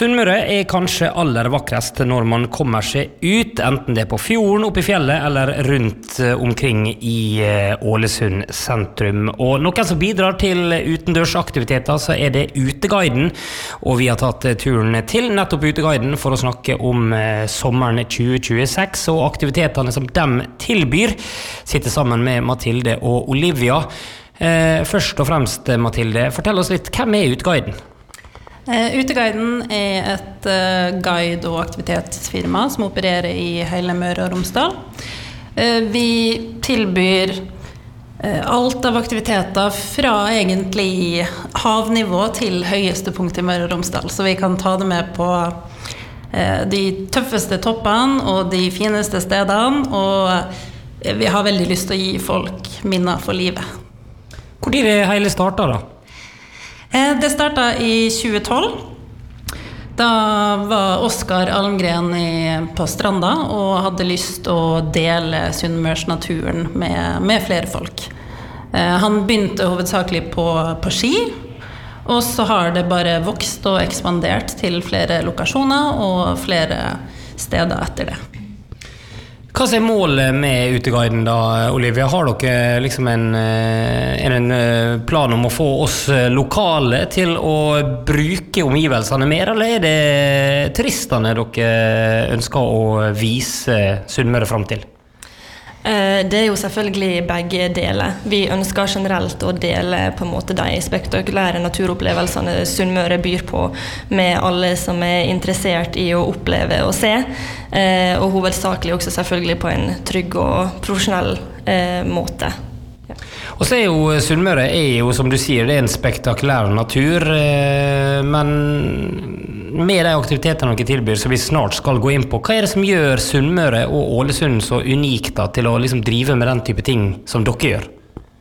Sunnmøre kanskje aller vakrest når man kommer seg ut, enten det på fjorden, oppe i fjellet eller rundt omkring i Ålesund sentrum. Og noen som bidrar til utendørsaktiviteter, så det Uteguiden. Og vi har tatt turen til nettopp Uteguiden for å snakke om sommeren 2026 og aktivitetene som de tilbyr. Sitter sammen med Mathilde og Olivia. Først og fremst, Mathilde, fortell oss litt, hvem Uteguiden? Uteguiden et guide- og aktivitetsfirma som opererer i hele Møre og Romsdal. Vi tilbyr alt av aktiviteter fra egentlig havnivå til høyeste punkt i Møre og Romsdal, så vi kan ta det med på de tøffeste toppene og de fineste stedene, og vi har veldig lyst til å gi folk minner for livet. Hvor det hele startet da? Det startet i 2012. Da var Oskar Almgren på Stranda og hadde lyst å dele Sunnmørsnaturen med flere folk. Han begynte hovedsakelig på ski, og så har det bare vokst og ekspandert til flere lokasjoner og flere steder etter det. Hva målet med Uteguiden da, Olivia? Har dere liksom en plan om å få oss lokale til å bruke omgivelsene mer, eller det turistene dere ønsker å vise Sunnmøre frem til? Det jo selvfølgelig begge deler. Vi ønsker generelt å dele på en måte de spektakulære naturopplevelsene Sunnmøre byr på med alle som interessert i å oppleve og se, og hovedsakelig også selvfølgelig på en trygg og profesjonell måte. Og så jo Sunnmøre jo, som du sier, det en spektakulær natur, men med de aktivitetene dere tilbyr, så vi snart skal gå inn på, hva det som gjør Sunnmøre og Ålesund så unikt da, til å liksom drive med den type ting som dere gjør?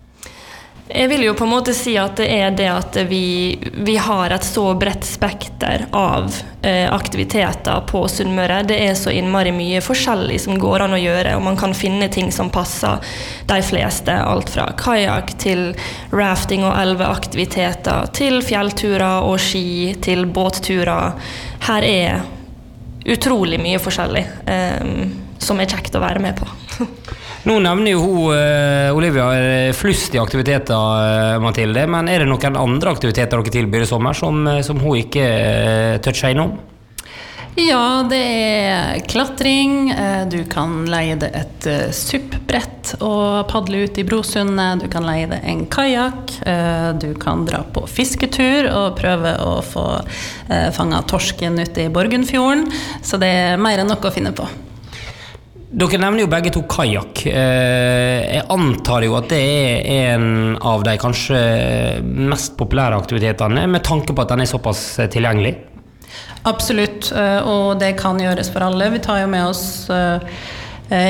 Jeg vil jo på en måte si at det det at vi har et så bredt spekter av aktiviteter på Sunnmøre. Det så innmari mye forskjellig som går an å gjøre, og man kan finne ting som passer de fleste. Alt fra kajak til rafting og elveaktiviteter, til fjellturer og ski, til båtturer. Her utrolig mye forskjellig som kjekt å være med på. Nå nevner jo hun, Olivia, flust i aktiviteter, Mathilde, men det noen andre aktiviteter dere tilbyr i sommer som hun ikke toucher innom? Ja, det klatring, du kan leie det et suppbrett og padle ut i Brosundet, du kan leie det en kajak, du kan dra på fisketur og prøve å få fanget torsken ute i Borgundfjorden, så det mer enn nok å finne på. Dere nevner jo begge to kajak. Jeg antar jo at det en av de kanskje mest populære aktivitetene, med tanke på at den såpass tilgjengelig. Absolutt, og det kan gjøres for alle. Vi tar jo med oss